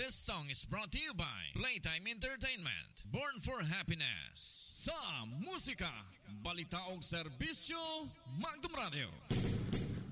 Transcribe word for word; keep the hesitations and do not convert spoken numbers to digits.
This song is brought to you by Playtime Entertainment. Born for Happiness. Sa musika, balita o serbisyo, Magdum Radio.